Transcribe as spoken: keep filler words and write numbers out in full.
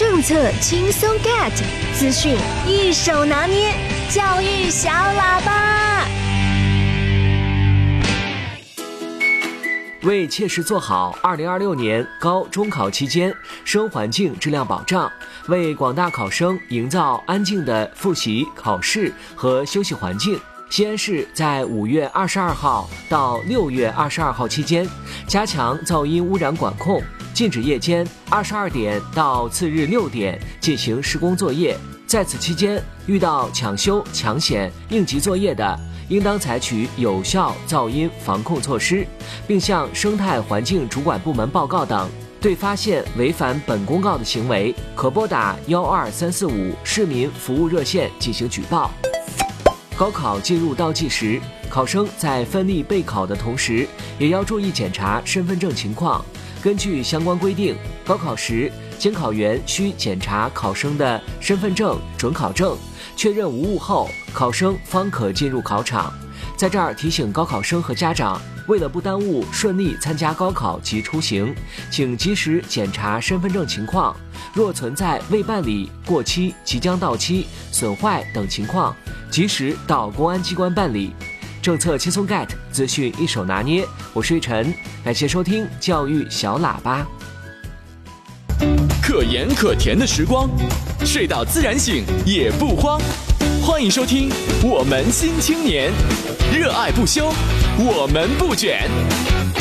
政策轻松 get， 资讯一手拿捏，教育小喇叭。 为切实做好二零二六年高中考期间生环境质量保障，为广大考生营造安静的复习、考试和休息环境，西安市在五月二十二号到六月二十二号期间，加强噪音污染管控，禁止夜间二十二点到次日六点进行施工作业。在此期间，遇到抢修、抢险、应急作业的，应当采取有效噪音防控措施，并向生态环境主管部门报告等。对发现违反本公告的行为，可拨打幺二三四五市民服务热线进行举报。高考进入倒计时，考生在奋力备考的同时，也要注意检查身份证情况。根据相关规定，高考时监考员需检查考生的身份证、准考证，确认无误后，考生方可进入考场。在这儿提醒高考生和家长，为了不耽误顺利参加高考及出行，请及时检查身份证情况。若存在未办理、过期、即将到期、损坏等情况，及时到公安机关办理。政策轻松 get， 资讯一手拿捏。我是玉晨，感谢收听教育小喇叭。 可盐可甜的时光，睡到自然醒也不慌。欢迎收听《我们新青年》，热爱不休，我们不卷。